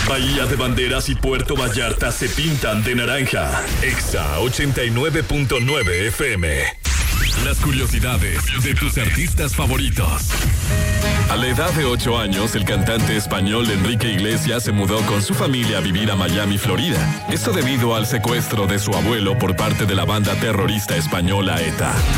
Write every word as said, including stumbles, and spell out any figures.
Bahía de Banderas y Puerto Vallarta se pintan de naranja. Exa ochenta y nueve punto nueve F M. Las curiosidades de tus artistas favoritos. A la edad de ocho años, el cantante español Enrique Iglesias se mudó con su familia a vivir a Miami, Florida. Esto debido al secuestro de su abuelo por parte de la banda terrorista española ETA.